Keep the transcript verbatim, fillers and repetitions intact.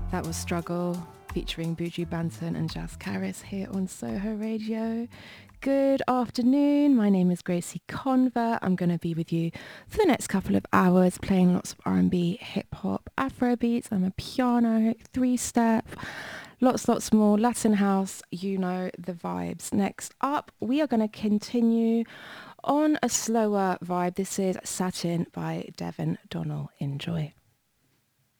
That was Struggle featuring Buju Banton and Jazz Karis here on Soho Radio. Good afternoon. My name is Gracie Conver. I'm going to be with you for the next couple of hours playing lots of R and B, hip hop, Afro beats. I'm a piano, three-step, lots, lots more, Latin house. You know the vibes. Next up, we are going to continue on a slower vibe. This is Satin by Devin Donnell. Enjoy.